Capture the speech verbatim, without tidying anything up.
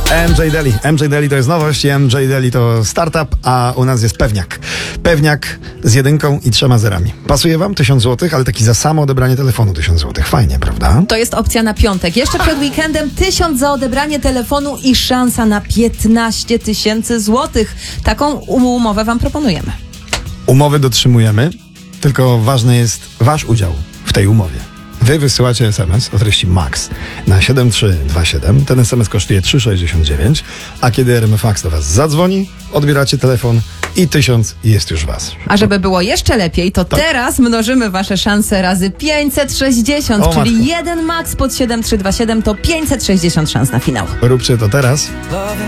M J Daily. M J Daily to jest nowość, M J Daily to startup, a u nas jest pewniak. Pewniak z jedynką i trzema zerami. Pasuje wam? Tysiąc złotych, ale taki za samo odebranie telefonu tysiąc złotych. Fajnie, prawda? To jest opcja na piątek. Jeszcze przed weekendem tysiąc za odebranie telefonu i szansa na piętnaście tysięcy złotych. Taką umowę wam proponujemy. Umowy dotrzymujemy, tylko ważny jest wasz udział w tej umowie. Wy wysyłacie es em es o treści MAX na siedem trzy dwa siedem. Ten es em es kosztuje trzy sześćdziesiąt dziewięć, a kiedy R M F Max do was zadzwoni, odbieracie telefon i tysiąc jest już was. A żeby było jeszcze lepiej, to Tak. teraz mnożymy wasze szanse razy pięćset sześćdziesiąt, O, czyli matko. jeden MAX pod siedem trzy dwa siedem to pięćset sześćdziesiąt szans na finał. Róbcie to teraz.